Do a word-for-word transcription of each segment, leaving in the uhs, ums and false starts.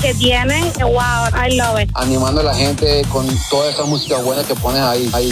que tienen, wow, I love it. Animando a la gente con toda esa música buena que pones ahí. ahí.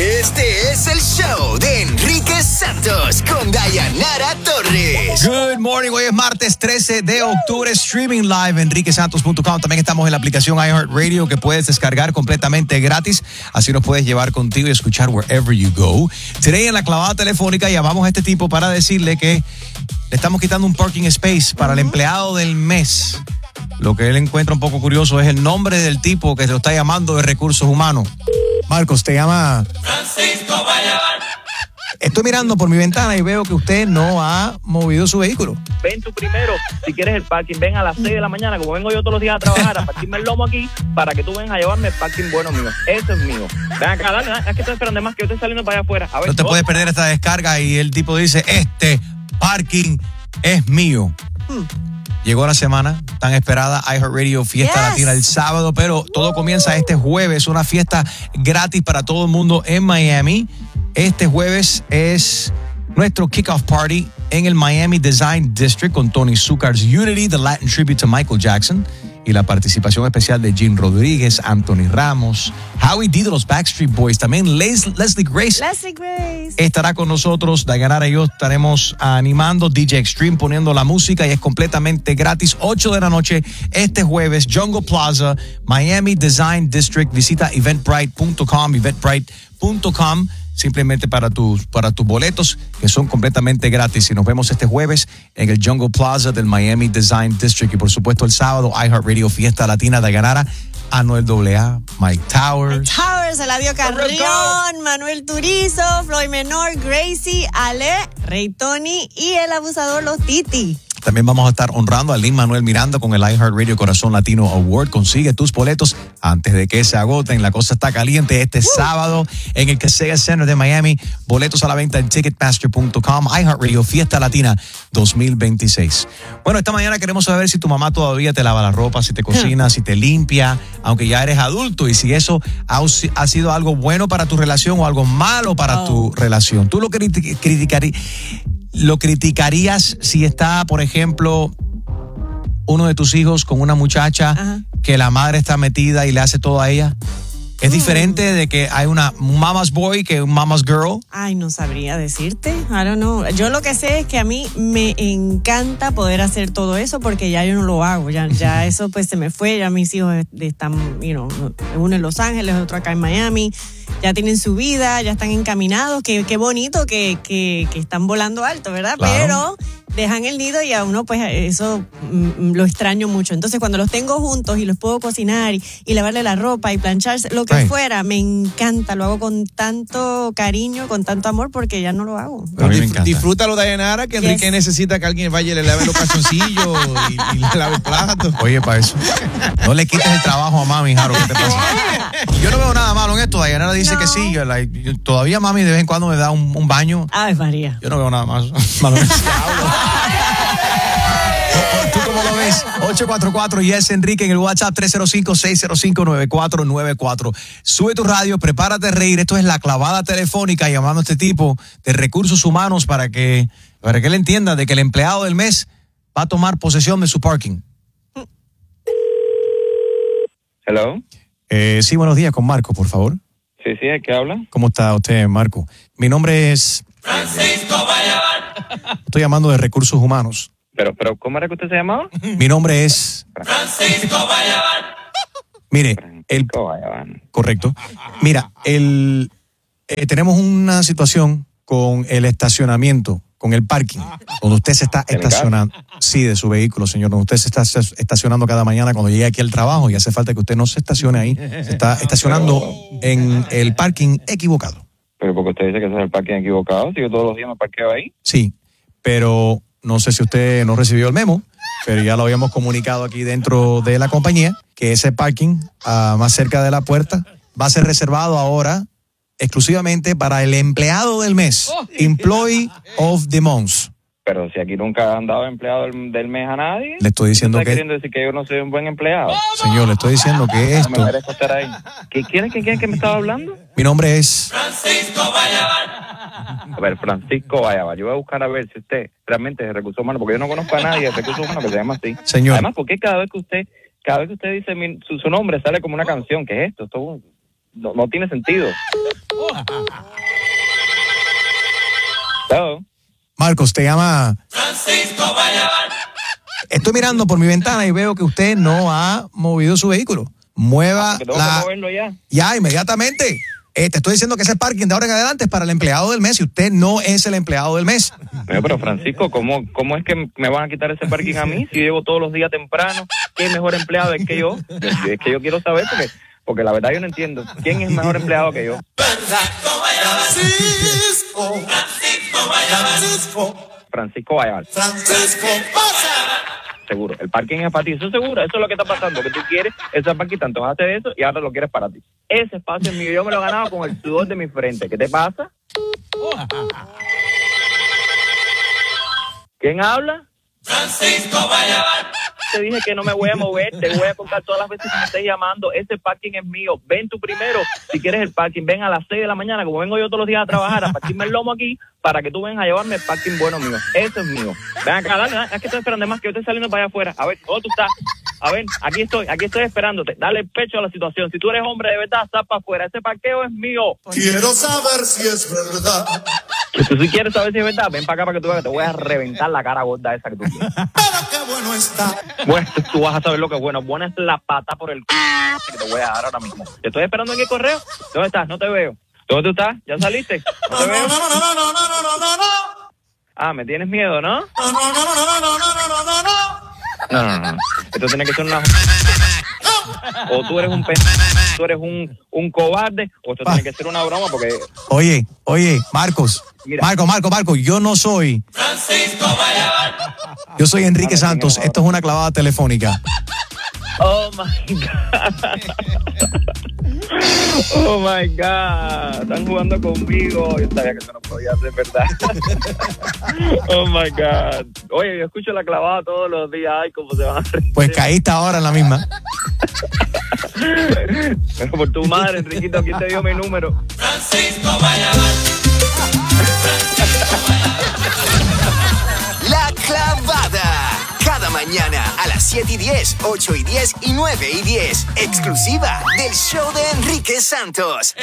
Este es el show de Enrique Santos con Dayanara Torres. Good morning, hoy es martes trece de octubre, streaming live en enrique santos punto com. También estamos en la aplicación iHeartRadio que puedes descargar completamente gratis. Así nos puedes llevar contigo y escuchar wherever you go. Today en la clavada telefónica llamamos a este tipo para decirle que le estamos quitando un parking space para el empleado del mes. Lo que él encuentra un poco curioso es el nombre del tipo que se lo está llamando de recursos humanos. Marcos, te llama Francisco Bayamán. Estoy mirando por mi ventana y veo que usted no ha movido su vehículo. Ven tú primero, si quieres el parking, ven a las seis de la mañana, como vengo yo todos los días a trabajar, a partirme el lomo aquí, para que tú vengas a llevarme el parking bueno mío. Eso es mío. Ven acá, dale, es que estoy esperando más que yo estoy saliendo para allá afuera. A ver, no te puedes perder esta descarga y el tipo dice, este parking es mío. Hmm. Llegó la semana tan esperada, iHeartRadio Fiesta yes. Latina el sábado, pero todo comienza este jueves, una fiesta gratis para todo el mundo en Miami. Este jueves es nuestro kickoff party en el Miami Design District con Tony Zuccar's Unity, the Latin tribute to Michael Jackson, y la participación especial de Jim Rodríguez, Anthony Ramos, Howie D de los Backstreet Boys, también Les- Leslie Grace. Leslie Grace estará con nosotros. Dayanara y yo estaremos animando, D J Extreme poniendo la música y es completamente gratis. ocho de la noche este jueves, Jungle Plaza, Miami Design District. Visita eventbrite punto com, eventbrite punto com. Simplemente para tus, para tus boletos, que son completamente gratis. Y nos vemos este jueves en el Jungle Plaza del Miami Design District. Y por supuesto el sábado, iHeartRadio Fiesta Latina de Dayanara, Anuel doble A, Mike Towers. Mike Towers, Eladio Carrión, Manuel Turizo, Floyd Menor, Gracie, Ale, Rey Tony y el abusador Los Titi. También vamos a estar honrando a Lin-Manuel Miranda con el iHeartRadio Corazón Latino Award. Consigue tus boletos antes de que se agoten. La cosa está caliente este uh. sábado en el Kaseya Center de Miami. Boletos a la venta en ticketmaster punto com. iHeartRadio Fiesta Latina dos mil veintiséis. Bueno, esta mañana queremos saber si tu mamá todavía te lava la ropa, si te cocina, uh. si te limpia, aunque ya eres adulto, y si eso ha, ha sido algo bueno para tu relación o algo malo para oh. tu relación. Tú lo critic- criticarías... ¿Lo criticarías si está, por ejemplo, uno de tus hijos con una muchacha Ajá. que la madre está metida y le hace todo a ella? ¿Es mm. diferente de que hay una mama's boy que un mama's girl? Ay, no sabría decirte. I don't know. Yo lo que sé es que a mí me encanta poder hacer todo eso porque ya yo no lo hago. Ya, ya eso pues se me fue. Ya mis hijos están, you know, uno en Los Ángeles, otro acá en Miami. Ya tienen su vida, ya están encaminados. Qué, qué bonito que, que, que están volando alto, ¿verdad? Claro. Pero dejan el nido y a uno pues eso mm, lo extraño mucho. Entonces cuando los tengo juntos y los puedo cocinar y, y lavarle la ropa y plancharse, lo que Ay. fuera, me encanta. Lo hago con tanto cariño, con tanto amor porque ya no lo hago. A mí me encanta. Disfrútalo, Dayanara, que Enrique yes. necesita que alguien vaya y le lave los calzoncillos y, y le lave el plato. Oye, para eso. No le quites el trabajo a mami, Jaro, ¿qué te pasa? Yo no veo nada malo en esto. Dayanara dice no. que sí. Yo, like, yo, todavía mami de vez en cuando me da un, un baño. Ay, María. Yo no veo nada más malo en esto. ¿Tú cómo lo ves? ocho cuatro cuatro yes Enrique en el WhatsApp tres cero cinco, seis cero cinco, nueve cuatro nueve cuatro. Sube tu radio, prepárate a reír. Esto es la clavada telefónica llamando a este tipo de recursos humanos para que, para que él entienda de que el empleado del mes va a tomar posesión de su parking. Hello. Eh, sí, buenos días, con Marco, por favor. Sí, sí, ¿de qué habla? ¿Cómo está usted, Marco? Mi nombre es Francisco Bayamán. Estoy llamando de recursos humanos. Pero, pero, ¿cómo era que usted se llamaba? Mi nombre es Francisco Bayamán. Mire, el Bayamán. Correcto. Mira, el eh, tenemos una situación con el estacionamiento, con el parking, donde usted se está estacionando. Sí, de su vehículo, señor. Donde usted se está estacionando cada mañana cuando llegue aquí al trabajo y hace falta que usted no se estacione ahí. Se está estacionando en el parking equivocado. Pero porque usted dice que ese es el parking equivocado, si yo todos los días me parqueo ahí. Sí, pero no sé si usted no recibió el memo, pero ya lo habíamos comunicado aquí dentro de la compañía, que ese parking uh, más cerca de la puerta va a ser reservado ahora exclusivamente para el empleado del mes, Employee of the Month. Pero si aquí nunca han dado empleado del, del mes a nadie. Le estoy diciendo ¿Está que... queriendo decir que yo no soy un buen empleado? Señor, le estoy diciendo que esto... No me merezco estar ahí. ¿Qué quieren que quieren que me estaba hablando? Mi nombre es... Francisco Bayamán. A ver, Francisco Bayamán. Yo voy a buscar a ver si usted realmente es de recursos humanos, porque yo no conozco a nadie de recursos humanos que se llama así. Señor. Además, ¿por qué cada vez que usted Cada vez que usted dice mi, su, su nombre sale como una canción. ¿Qué es esto? Esto no, no tiene sentido. Hello. Marcos, te llama... Francisco Guayabal. Estoy mirando por mi ventana y veo que usted no ha movido su vehículo. Mueva Que tengo la... que moverlo ya. Ya, inmediatamente. Eh, te estoy diciendo que ese parking de ahora en adelante es para el empleado del mes y usted no es el empleado del mes. Pero, pero Francisco, ¿cómo, ¿cómo es que me van a quitar ese parking a mí si yo llego todos los días temprano? ¿Quién es mejor empleado es que yo? Es que yo quiero saber porque, porque la verdad yo no entiendo. ¿Quién es mejor empleado que yo? Francisco Guayabal. Francisco. Francisco Guayabal. Francisco Guayabal. Francisco Guayabal. Seguro. El parking es para ti. Eso es seguro. Eso es lo que está pasando. Que tú quieres ese parking, tanto vas a hacer eso y ahora lo quieres para ti. Ese espacio es mío. Yo me lo he ganado con el sudor de mi frente. ¿Qué te pasa? ¿Quién habla? Francisco Guayabal. Te dije que no me voy a mover, te voy a contar todas las veces que me estés llamando. Ese parking es mío. Ven tú primero. Si quieres el parking, ven a las seis de la mañana, como vengo yo todos los días a trabajar, a partirme el lomo aquí, para que tú vengas a llevarme el parking bueno mío. Ese es mío. Ven acá, dale, dale. Es que estoy esperando más que yo estoy saliendo para allá afuera. A ver, ¿dónde tú estás? A ver, aquí estoy, aquí estoy esperándote. Dale el pecho a la situación. Si tú eres hombre de verdad, sal para afuera. Ese parqueo es mío. Quiero saber si es verdad. Si tú sí quieres saber si es verdad, ven para acá para que tú veas que te voy a reventar la cara gorda esa que tú tienes. Pero qué bueno está. Bueno, tú vas a saber lo que es bueno. Buena es la pata por el c... que te voy a dar ahora mismo. Te estoy esperando en el correo. ¿Dónde estás? No te veo. ¿Dónde tú estás? ¿Ya saliste? No te veo. No, no, no, no, no, no, no, no, no. Ah, ¿me tienes miedo, no? No, no, no, no, no, no, no, no, no, no. No, no, no. Esto tiene que ser una... O tú eres un pe... tú eres un, un cobarde, o esto tiene que ser una broma porque... Oye, oye, Marcos. Mira. Marcos, Marcos, Marcos, yo no soy... Francisco Guayabal. Yo soy Enrique A ver, Santos. ¿quién es Esto es una clavada telefónica. Oh, my God. Oh, my God. Están jugando conmigo. Yo sabía que eso no podía ser verdad. Oh, my God. Oye, yo escucho la clavada todos los días. Ay, cómo se van a reír. Pues caíste ahora en la misma. Pero por tu madre, Enriquito, ¿quién te dio mi número? Francisco Guayabal. La Clavada. Cada mañana a las siete y diez, ocho y diez y nueve y diez. Exclusiva del show de Enrique Santos.